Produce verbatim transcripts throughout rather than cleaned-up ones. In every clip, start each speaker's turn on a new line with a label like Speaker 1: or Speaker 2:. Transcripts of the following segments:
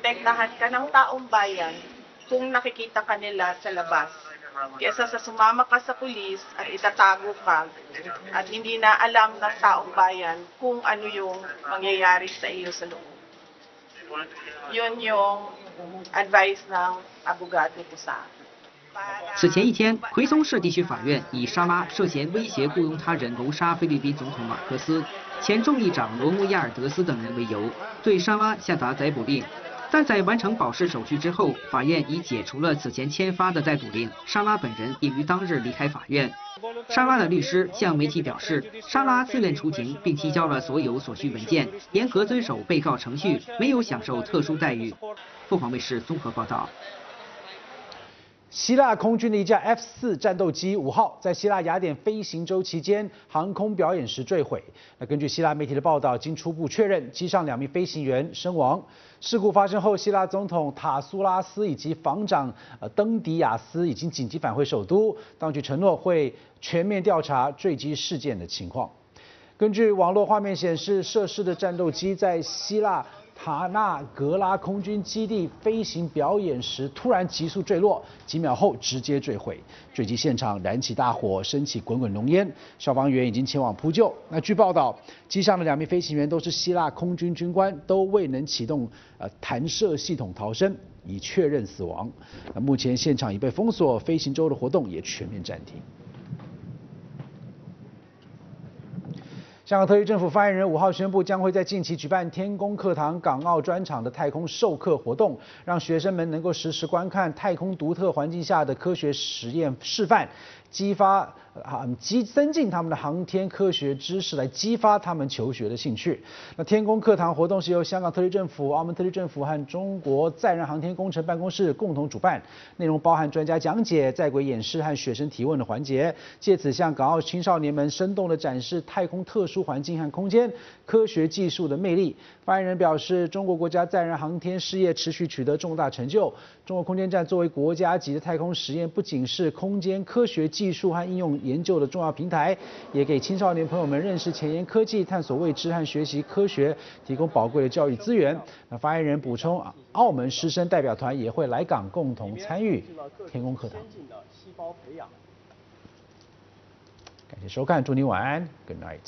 Speaker 1: protektahan ka ng taong bayan kung nakikita ka nila sa labas. Kesa sa sumama ka sa pulis at itatago ka at hindi na alam ng taong bayan kung ano yung mangyayari sa iyo sa loob. Yun yung advice ng abogado ko sa akin.
Speaker 2: 此前一天，奎松市地区法院以沙拉涉嫌威胁雇佣他人谋杀菲律宾总统马克思、前众议长罗姆亚尔德斯等人为由，对沙拉下达逮捕令。但在完成保释手续之后，法院已解除了此前签发的逮捕令。沙拉本人已于当日离开法院。沙拉的律师向媒体表示，沙拉自愿出庭，并提交了所有所需文件，严格遵守被告程序，没有享受特殊待遇。凤凰卫视综合报道。
Speaker 3: 希腊空军的一架 F 四战斗机五号在希腊雅典飞行周期间航空表演时坠毁。那根据希腊媒体的报道，经初步确认，机上两名飞行员身亡。事故发生后，希腊总统塔苏拉斯以及防长呃登迪亚斯已经紧急返回首都，当局承诺会全面调查坠机事件的情况。根据网络画面显示，涉事的战斗机在希腊 塔纳格拉空军基地飞行表演时，突然急速坠落，几秒后直接坠毁。坠机现场燃起大火，升起滚滚浓烟，消防员已经前往扑救。那据报道，机上的两名飞行员都是希腊空军军官，都未能启动呃弹射系统逃生，已确认死亡。那目前现场已被封锁，飞行周的活动也全面暂停。 香港特区政府发言人五号宣布，将会在近期举办天宫课堂港澳专场的太空授课活动，让学生们能够实时观看太空独特环境下的科学实验示范，激发啊激增进他们的航天科学知识，来激发他们求学的兴趣。那天宫课堂活动是由香港特区政府、澳门特区政府和中国载人航天工程办公室共同主办，内容包含专家讲解、在轨演示和学生提问的环节，借此向港澳青少年们生动地展示太空特殊 环境和空间科学技术的魅力。发言人表示，中国国家载人航天事业持续取得重大成就。中国空间站作为国家级的太空实验，不仅是空间科学技术和应用研究的重要平台，也给青少年朋友们认识前沿科技、探索未知和学习科学提供宝贵的教育资源。那发言人补充，澳门师生代表团也会来港共同参与天宫课堂。感谢收看，祝你晚安 ，Good night。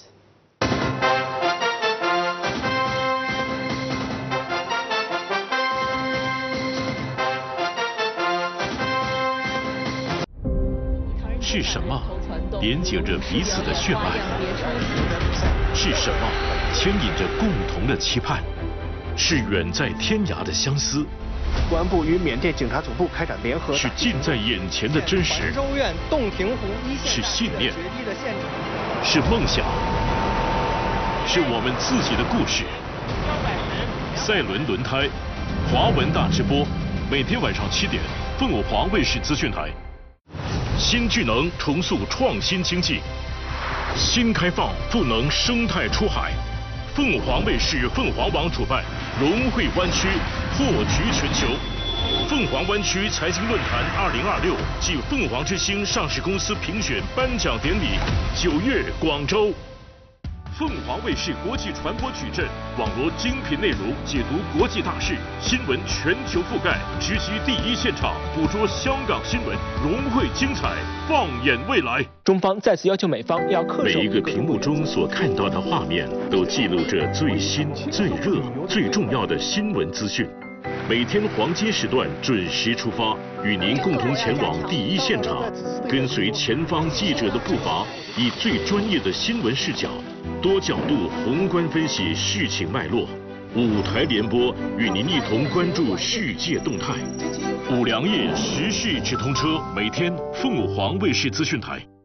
Speaker 4: 是什么连接着彼此的血脉？是什么牵引着共同的期盼？是远在天涯的相思。
Speaker 5: 公安部与缅甸警察总部开展联合。
Speaker 4: 是近在眼前的真实。
Speaker 5: 州院洞庭湖一线
Speaker 4: 是信念。是梦想。是我们自己的故事。赛伦轮胎，华文大直播，每天晚上七点，凤凰卫视资讯台。 新巨能重塑创新经济，新开放赋能生态出海。凤凰卫视、凤凰网主办融汇湾区，破局全球。凤凰湾区财经论坛二零二六暨凤凰之星上市公司评选颁奖典礼，九月广州。 凤凰卫视国际传播矩阵，网罗精品内容，解读国际大事，新闻全球覆盖，直击第一现场，捕捉香港新闻，融汇精彩，放眼未来。
Speaker 5: 中方再次要求美方要恪守。
Speaker 4: 每一个屏幕中所看到的画面，都记录着最新、最热、最重要的新闻资讯。每天黄金时段准时出发，与您共同前往第一现场，跟随前方记者的步伐，以最专业的新闻视角。 多角度宏观分析事情脉络，五台联播与您一同关注世界动态。五粮液时事直通车，每天凤凰卫视资讯台。